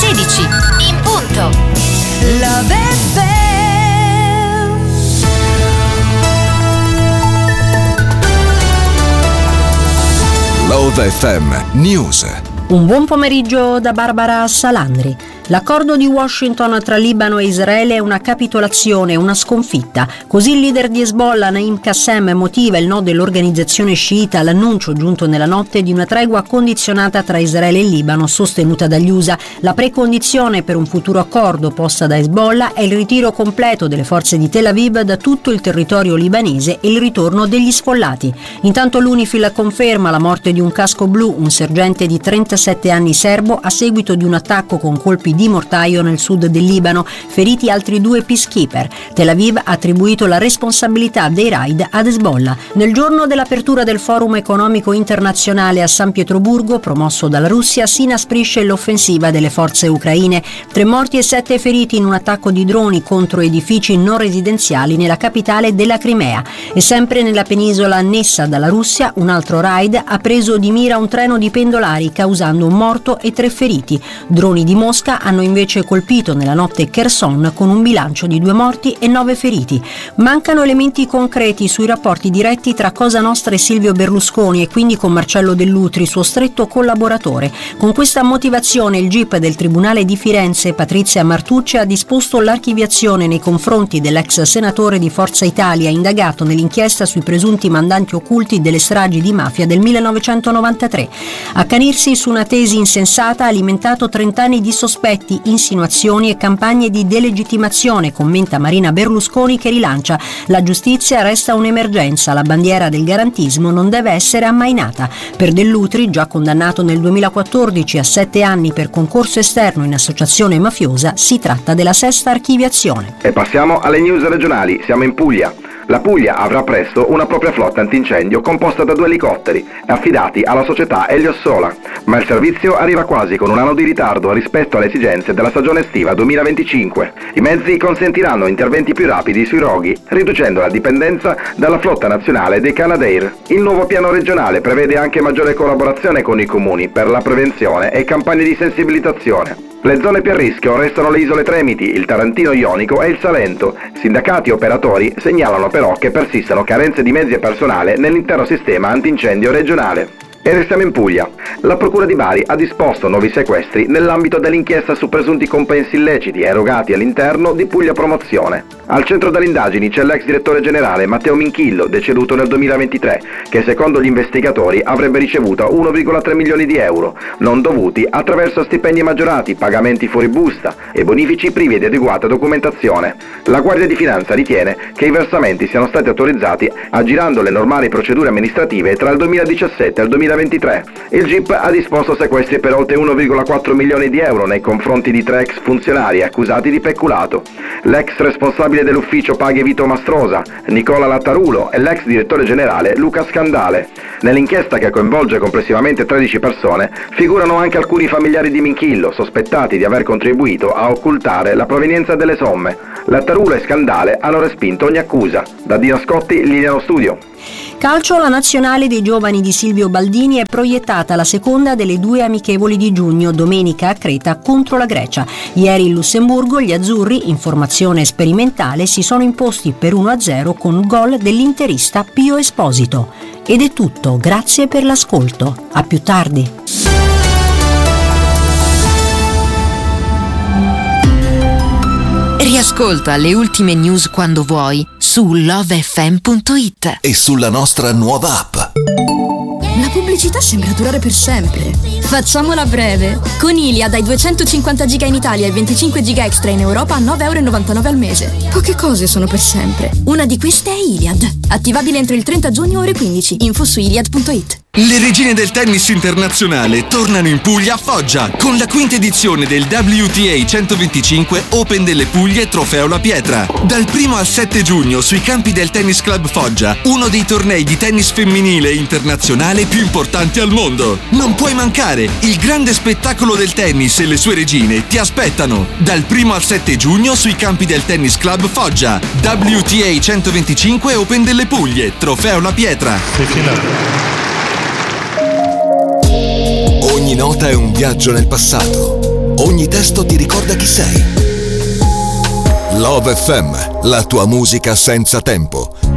16 in punto. Love FM. Love FM News. Un buon pomeriggio da Barbara Salandri. L'accordo di Washington tra Libano e Israele è una capitolazione, una sconfitta. Così il leader di Hezbollah, Naim Qassem, motiva il no dell'organizzazione sciita all'annuncio giunto nella notte di una tregua condizionata tra Israele e Libano sostenuta dagli USA. La precondizione per un futuro accordo posta da Hezbollah è il ritiro completo delle forze di Tel Aviv da tutto il territorio libanese e il ritorno degli sfollati. Intanto l'UNIFIL conferma la morte di un casco blu, un sergente di 37 anni serbo, a seguito di un attacco con colpi di mortaio nel sud del Libano, feriti altri 2 peacekeeper. Tel Aviv ha attribuito la responsabilità dei raid ad Hezbollah. Nel giorno dell'apertura del Forum economico internazionale a San Pietroburgo, promosso dalla Russia, si inasprisce l'offensiva delle forze ucraine. 3 morti e 7 feriti in un attacco di droni contro edifici non residenziali nella capitale della Crimea. E sempre nella penisola annessa dalla Russia, un altro raid ha preso di mira un treno di pendolari, causando un morto e 3 feriti. Droni di Mosca hanno invece colpito nella notte Kherson con un bilancio di 2 morti e 9 feriti. Mancano elementi concreti sui rapporti diretti tra Cosa Nostra e Silvio Berlusconi e quindi con Marcello Dell'Utri, suo stretto collaboratore. Con questa motivazione il GIP del Tribunale di Firenze, Patrizia Martucci, ha disposto l'archiviazione nei confronti dell'ex senatore di Forza Italia indagato nell'inchiesta sui presunti mandanti occulti delle stragi di mafia del 1993. Accanirsi su una tesi insensata ha alimentato 30 anni di sospetti, insinuazioni e campagne di delegittimazione, commenta Marina Berlusconi, che rilancia: la giustizia resta un'emergenza, la bandiera del garantismo non deve essere ammainata. Per Dell'Utri, già condannato nel 2014 a 7 anni per concorso esterno in associazione mafiosa, si tratta della 6ª archiviazione. E passiamo alle news regionali. Siamo in Puglia. La Puglia avrà presto una propria flotta antincendio composta da 2 elicotteri affidati alla società Helios Sola, ma il servizio arriva quasi con un anno di ritardo rispetto alle esigenze della stagione estiva 2025. I mezzi consentiranno interventi più rapidi sui roghi, riducendo la dipendenza dalla flotta nazionale dei Canadair. Il nuovo piano regionale prevede anche maggiore collaborazione con i comuni per la prevenzione e campagne di sensibilizzazione. Le zone più a rischio restano le isole Tremiti, il Tarantino Ionico e il Salento. Sindacati e operatori segnalano però che persistono carenze di mezzi e personale nell'intero sistema antincendio regionale. E restiamo in Puglia. La Procura di Bari ha disposto nuovi sequestri nell'ambito dell'inchiesta su presunti compensi illeciti erogati all'interno di Puglia Promozione. Al centro delle indagini c'è l'ex direttore generale Matteo Minchillo, deceduto nel 2023, che secondo gli investigatori avrebbe ricevuto 1,3 milioni di euro, non dovuti attraverso stipendi maggiorati, pagamenti fuori busta e bonifici privi di adeguata documentazione. La Guardia di Finanza ritiene che i versamenti siano stati autorizzati aggirando le normali procedure amministrative tra il 2017 e il 2023. Il GIP ha disposto sequestri per oltre 1,4 milioni di euro nei confronti di 3 ex funzionari accusati di peculato. L'ex responsabile dell'ufficio Paghe Vito Mastrosa, Nicola Lattarulo, e l'ex direttore generale Luca Scandale. Nell'inchiesta, che coinvolge complessivamente 13 persone, figurano anche alcuni familiari di Minchillo, sospettati di aver contribuito a occultare la provenienza delle somme. Lattarulo e Scandale hanno respinto ogni accusa. Da Dino Scotti, linea allo studio. Calcio, la nazionale dei giovani di Silvio Baldini è proiettata alla seconda delle 2 amichevoli di giugno, domenica a Creta contro la Grecia. Ieri in Lussemburgo gli azzurri, in formazione sperimentale, si sono imposti per 1-0 con un gol dell'interista Pio Esposito. Ed è tutto, grazie per l'ascolto. A più tardi. Riascolta le ultime news quando vuoi su lovefm.it E sulla nostra nuova app. La pubblicità sembra durare per sempre. Facciamola breve. Con Iliad hai 250 giga in Italia e 25 giga extra in Europa a 9,99€ al mese. Poche cose sono per sempre. Una di queste è Iliad. Attivabile entro il 30 giugno ore 15. Info su iliad.it. Le regine del tennis internazionale tornano in Puglia a Foggia con la 5ª edizione del WTA 125 Open delle Puglie Trofeo La Pietra. Dal 1 al 7 giugno sui campi del Tennis Club Foggia, uno dei tornei di tennis femminile internazionale più importanti al mondo. Non puoi mancare, il grande spettacolo del tennis e le sue regine ti aspettano. Dal 1 al 7 giugno sui campi del Tennis Club Foggia. WTA 125 Open delle Puglie Trofeo La Pietra. Ogni nota è un viaggio nel passato. ogni testo ti ricorda chi sei. Love FM, la tua musica senza tempo.